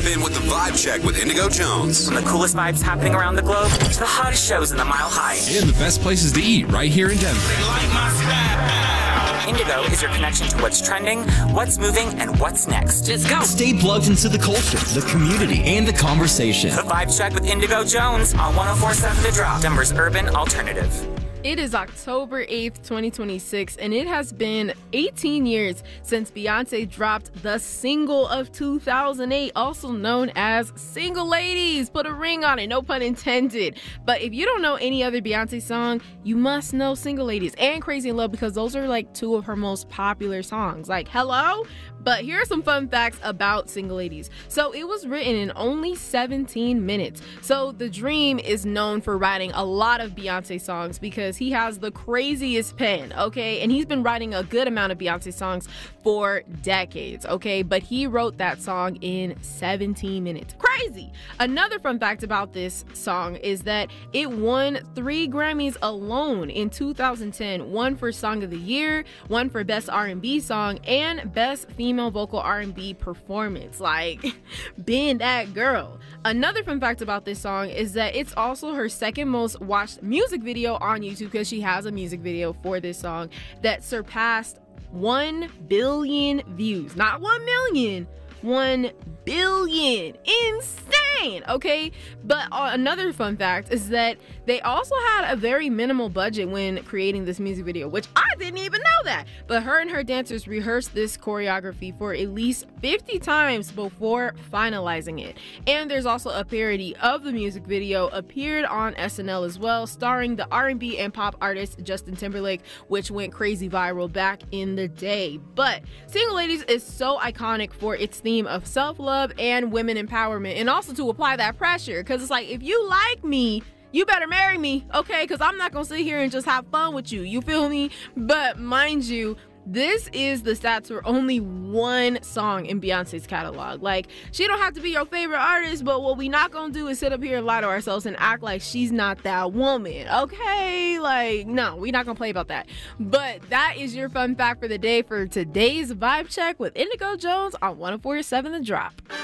Tap in with the Vibe Check with Indigo Jones. From the coolest vibes happening around the globe to the hottest shows in the Mile High. And the best places to eat right here in Denver. Indigo is your connection to what's trending, what's moving, and what's next. Let's go. Stay plugged into the culture, the community, and the conversation. The Vibe Check with Indigo Jones on 104.7 The Drop, Denver's urban alternative. It is October 8th, 2026, and it has been 18 years since Beyonce dropped the single of 2008, also known as Single Ladies. Put a ring on it, no pun intended. But if you don't know any other Beyonce song, you must know Single Ladies and Crazy in Love, because those are like two of her most popular songs. Like, hello? But here are some fun facts about Single Ladies. So it was written in only 17 minutes. So The Dream is known for writing a lot of Beyonce songs because he has the craziest pen, okay? And he's been writing a good amount of Beyonce songs for decades, okay? But he wrote that song in 17 minutes. Crazy! Another fun fact about this song is that it won 3 Grammys alone in 2010. One for Song of the Year, one for Best R&B Song, and Best Female Vocal R&B Performance. Like, been that girl. Another fun fact about this song is that it's also her second most watched music video on YouTube, because she has a music video for this song that surpassed 1 billion views. Not 1 million, 1 billion. Insane, okay? But another fun fact is that they also had a very minimal budget when creating this music video, which I didn't even know that. But her and her dancers rehearsed this choreography for at least 50 times before finalizing it. And there's also a parody of the music video appeared on SNL as well, starring the R&B and pop artist Justin Timberlake, which went crazy viral back in the day. But Single Ladies is so iconic for its theme of self-love and women empowerment, and also to apply that pressure, because it's like, if you like me, you better marry me, okay? Because I'm not gonna sit here and just have fun with you, you feel me? But mind you, this is the stats for only one song in Beyonce's catalog. Like, she don't have to be your favorite artist, but what we not gonna do is sit up here and lie to ourselves and act like she's not that woman, okay? Like, no, we not gonna play about that. But that is your fun fact for the day for today's Vibe Check with Indigo Jones on 104.7 The Drop.